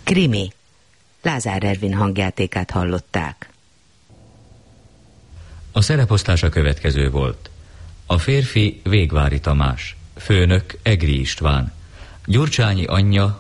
Krimi. Lázár Ervin hangjátékát hallották. A szereposztás a következő volt. A férfi Végvári Tamás, főnök Egri István, Gyurcsányi anyja